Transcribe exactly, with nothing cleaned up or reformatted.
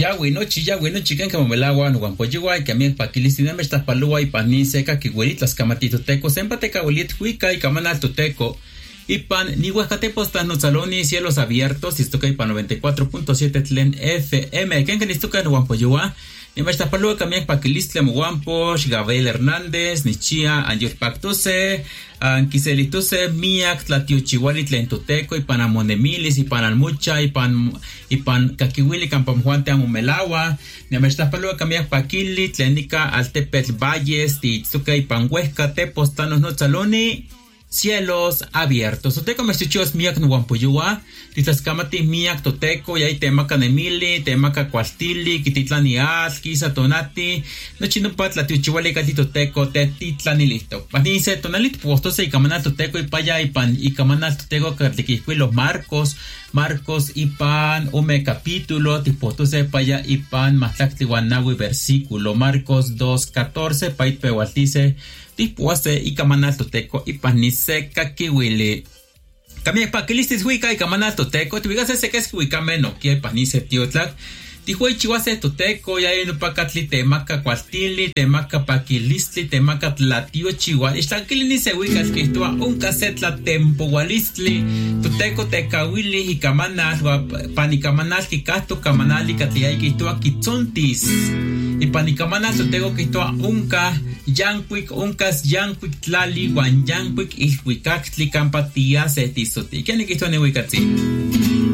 Yawi no chiyawi no chicken como melagua no guampoyua y que pa kilistina me está palua y pani seca que huelitas camatito teco sempate cabulit huica y camanal toteco y pan ni huescatepo están los salones cielos abiertos y esto y pan noventa y cuatro punto siete tlen F M que en esto que no guampoyua y me está palua cambiar pa kilistle guampos Gabriel Hernández Nichia Anjur Pactose Anquiselituse miak tlatio chihualit en toteco y pan amonemilis y pan almucha y pan y pan caquihuili campam juante amumelawa ni me está palua cambiar pa kilit tlenica altepet valles titzuca y pan huesca tepostanos no saloni cielos abiertos. Toteco me estuchos miak no guampuyua, titascamati miak toteco, y ahí tema canemili, tema cacuastili, kititlani aski, satonati, no chinupat la tiuchihuali catitoteco, tetitlani listo. Panice, tonalit puestos y camanal toteco y paya y pan, y camanal toteco cartiquisqui los marcos, marcos y pan, ume capítulo, tipuestose paya y pan, matlactihuanawi versículo, Marcos dos catorce, pait pehualtice, tipuase y camanal toteco y panice caquihuili. Camia pa quilistis huica y camanal toteco, tibigase se que es huicame no quiere panice tiotlac. Tijuay chihuase toteco, ya hay no pacatli temaca cuastili, temaca paquilistli, temaca tlatio chihuahua. Ixtlaquilini se huicas que estuvo un cassette la tempo gualistli, toteco te cahuili y camanal, panicamanal que casto camanal y catliay que estuvo quitzontis. Y panicamanal toteco que estuvo unca, yanquic, uncas yanquic tlali, guan yanquic, y huicactli campatia se tisoti. ¿Quién es que estuvo en huicatzi?